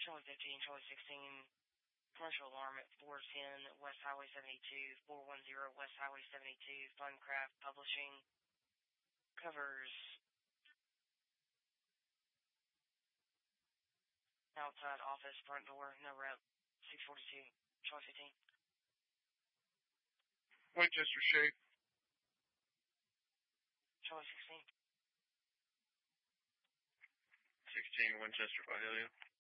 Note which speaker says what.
Speaker 1: Charlie 15, Charlie 16, commercial alarm at 410 West Highway 72, 410 West Highway 72, Funcraft Publishing, covers outside office, front door, no rep, 642, Charlie 15.
Speaker 2: Winchester shape.
Speaker 1: Charlie 16.
Speaker 2: 16 Winchester, Fidelio.